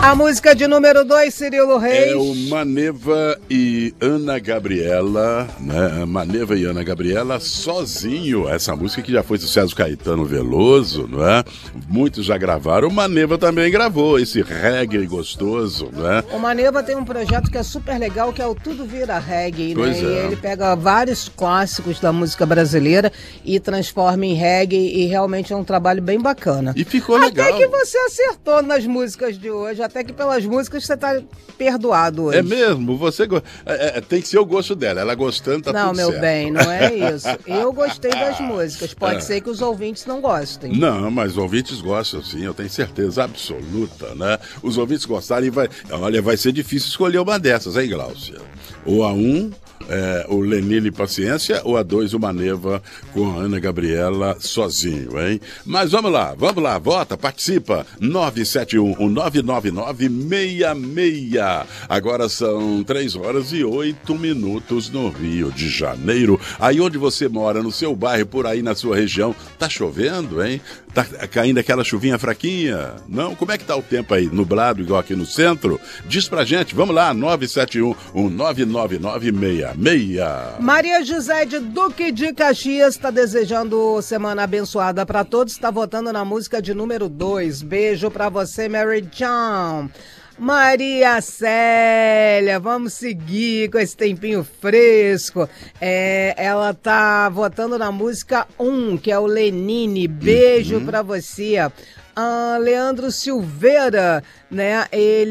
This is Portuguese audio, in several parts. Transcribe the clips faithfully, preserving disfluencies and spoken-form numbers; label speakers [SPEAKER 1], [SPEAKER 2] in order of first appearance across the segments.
[SPEAKER 1] A música de número dois, Cirilo Reis.
[SPEAKER 2] É o Maneva e Ana Gabriela, né? Maneva e Ana Gabriela sozinho. Essa música que já foi sucesso Caetano Veloso, não é? Muitos já gravaram. O Maneva também gravou esse reggae gostoso, não é?
[SPEAKER 1] O Maneva tem um projeto que é super legal, que é o Tudo Vira Reggae,
[SPEAKER 2] pois
[SPEAKER 1] né?
[SPEAKER 2] É.
[SPEAKER 1] E ele pega vários clássicos da música brasileira e transforma em reggae, e realmente é um trabalho bem bacana.
[SPEAKER 2] E ficou
[SPEAKER 1] até
[SPEAKER 2] legal.
[SPEAKER 1] Até que você acertou nas músicas de hoje, até que pelas músicas você tá perdoado hoje.
[SPEAKER 2] É mesmo? Você go... é, é, tem que ser o gosto dela. Ela gostando, tá
[SPEAKER 1] não,
[SPEAKER 2] tudo
[SPEAKER 1] meu
[SPEAKER 2] certo.
[SPEAKER 1] bem, não é isso. Eu gostei das músicas. Pode
[SPEAKER 2] é.
[SPEAKER 1] ser que os ouvintes não gostem.
[SPEAKER 2] Não, mas os ouvintes gostam, sim. Eu tenho certeza absoluta, né? Os ouvintes gostarem, vai... olha, vai ser difícil escolher uma dessas, hein, Gláucia? Ou a um... É, o Lenine Paciência, ou a dois, o Maneva com a Ana Gabriela sozinho, hein? Mas vamos lá, vamos lá, vota, participa, nove sete um, nove nove nove, seis seis. Agora são três horas e oito minutos no Rio de Janeiro. Aí onde você mora, no seu bairro, por aí na sua região, tá chovendo, hein? Tá caindo aquela chuvinha fraquinha? Não? Como é que tá o tempo aí? Nublado, igual aqui no centro? Diz pra gente, vamos lá, nove sete um, nove nove nove, seis meia.
[SPEAKER 1] Maria José de Duque de Caxias está desejando semana abençoada para todos, está votando na música de número dois. Beijo para você, Mary John. Maria Célia, vamos seguir com esse tempinho fresco. É, ela tá votando na música um, que é o Lenine. Beijo uhum. para você. Ah, Leandro Silveira, né,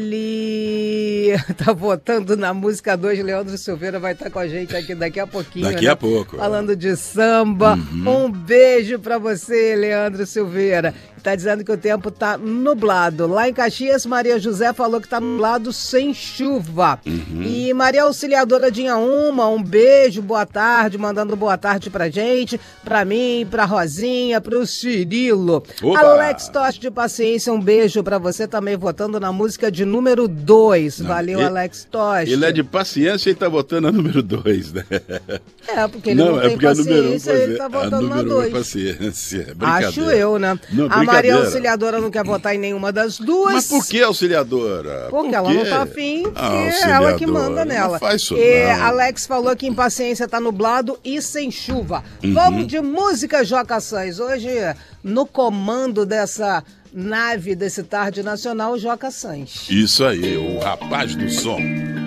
[SPEAKER 1] ele tá votando na música dois. Leandro Silveira vai estar com a gente aqui daqui a pouquinho,
[SPEAKER 2] Daqui
[SPEAKER 1] né?
[SPEAKER 2] a pouco.
[SPEAKER 1] Falando de samba. Uhum. Um beijo pra você, Leandro Silveira. Tá dizendo que o tempo tá nublado. Lá em Caxias, Maria José falou que tá nublado sem chuva. Uhum. E Maria Auxiliadora de Inhaúma, um beijo, boa tarde, mandando boa tarde pra gente, pra mim, pra Rosinha, pro Cirilo. Opa! Alex Toste de Paciência, um beijo pra você, também votando na música de número dois. Valeu, ele, Alex Toste.
[SPEAKER 2] Ele é de paciência e tá votando a número dois, né?
[SPEAKER 1] É, porque ele não, não tem é paciência, um, ele tá votando na dois.
[SPEAKER 2] É paciência,
[SPEAKER 1] acho eu, né?
[SPEAKER 2] Não,
[SPEAKER 1] a Maria Auxiliadora não quer votar em nenhuma das duas.
[SPEAKER 2] Mas por que Auxiliadora?
[SPEAKER 1] Porque
[SPEAKER 2] por
[SPEAKER 1] ela não tá afim, é ela que manda nela.
[SPEAKER 2] Não faz isso
[SPEAKER 1] e
[SPEAKER 2] não.
[SPEAKER 1] Alex falou que em Paciência tá nublado e sem chuva. Uhum. Vamos de música, Joca Sainz. Hoje, no comando dessa nave desse Tarde Nacional, Joca Sainz.
[SPEAKER 2] Isso aí, o rapaz do som.